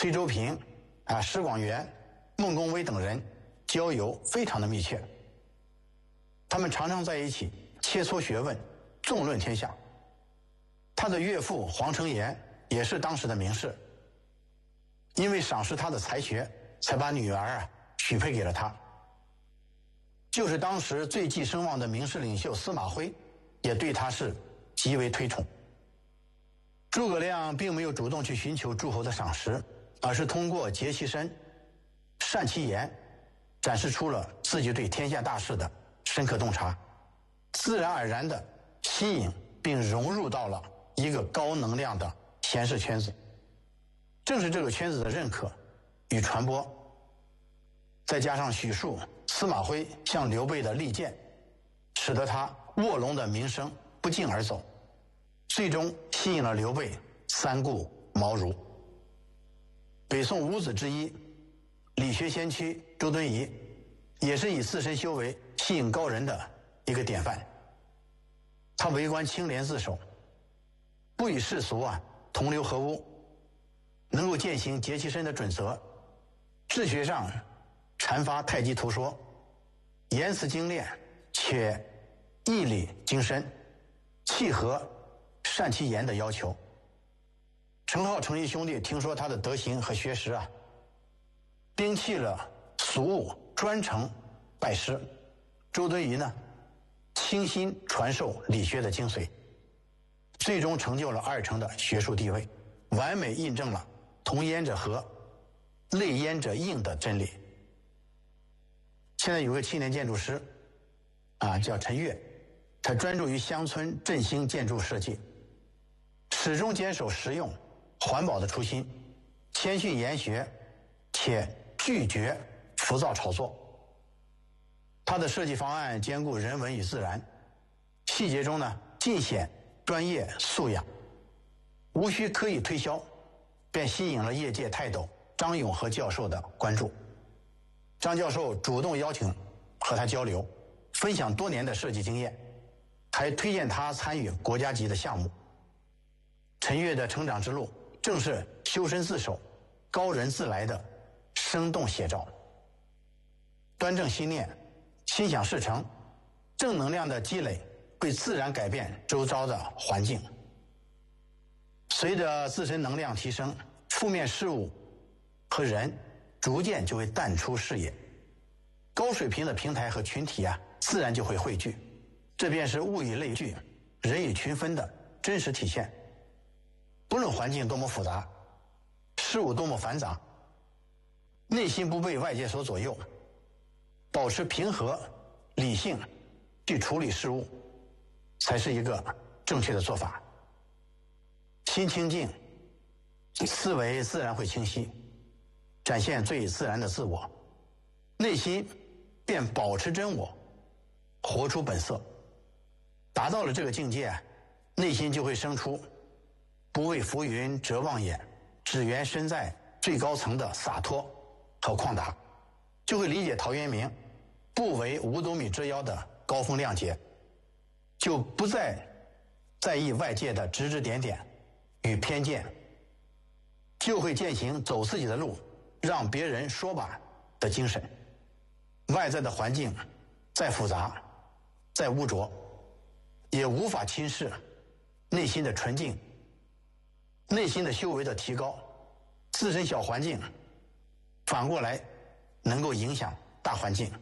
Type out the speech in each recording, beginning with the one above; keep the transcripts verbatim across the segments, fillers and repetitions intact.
崔周平、啊施广元、孟公威等人交友非常的密切，他们常常在一起切磋学问，纵论天下。他的岳父黄承彦也是当时的名士，因为赏识他的才学，才把女儿啊许配给了他。就是当时最具声望的名士领袖司马徽也对他是极为推崇。诸葛亮并没有主动去寻求诸侯的赏识，而是通过结其身、善其言，展示出了自己对天下大事的深刻洞察，自然而然地吸引并融入到了一个高能量的贤士圈子。正是这个圈子的认可与传播，再加上许庶、司马徽向刘备的力荐，使得他卧龙的名声不胫而走，最终吸引了刘备三顾茅庐。北宋五子之一理学先驱周敦颐，也是以自身修为吸引高人的一个典范。他为官清廉自守，不与世俗啊同流合污，能够践行结其身的准则，治学上阐发太极图说，言辞精炼且义理精深，契合善其言的要求。程颢、程颐兄弟听说他的德行和学识啊，摒弃了俗务，专程拜师。周敦颐呢，倾心传授理学的精髓，最终成就了二程的学术地位，完美印证了同焉者和，类焉者应的真理。现在有个青年建筑师啊，叫陈悦，他专注于乡村振兴建筑设计，始终坚守实用环保的初心，谦逊研学，且拒绝浮躁炒作。他的设计方案兼顾人文与自然，细节中呢尽显专业素养，无需刻意推销，便吸引了业界泰斗张永和教授的关注。张教授主动邀请和他交流，分享多年的设计经验，还推荐他参与国家级的项目。陈悦的成长之路正是修身自守、高人自来的生动写照。端正心念，心想事成，正能量的积累会自然改变周遭的环境。随着自身能量提升，负面事物和人逐渐就会淡出视野，高水平的平台和群体啊，自然就会汇聚。这便是物以类聚，人以群分的真实体现。不论环境多么复杂，事物多么繁杂，内心不被外界所左右，保持平和理性去处理事物，才是一个正确的做法。心清净，思维自然会清晰，展现最自然的自我，内心便保持真我，活出本色。达到了这个境界，内心就会生出不为浮云遮望眼，只缘身在最高层的洒脱和旷达，就会理解陶渊明不为五斗米折腰的高风亮节，就不再在意外界的指指点点与偏见，就会践行走自己的路，让别人说吧的精神。外在的环境再复杂再污浊，也无法侵蚀内心的纯净，内心的修为的提高，自身小环境反过来能够影响大环境。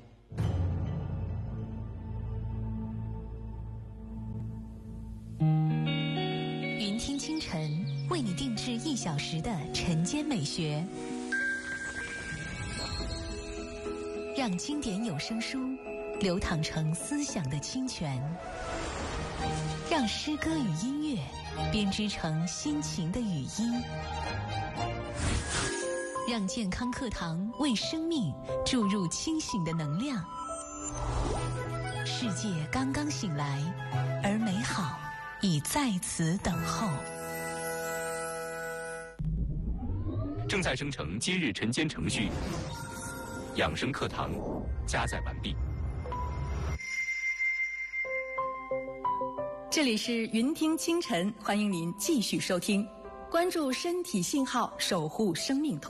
云听清晨为你定制一小时的晨间美学，让经典有声书流淌成思想的清泉，让诗歌与音乐编织成心情的语音，让健康课堂为生命注入清醒的能量。世界刚刚醒来，而美好已在此等候。 正在生成今日晨间程序，养生课堂加载完毕。 这里是云听清晨，欢迎您继续收听，关注身体信号，守护生命通。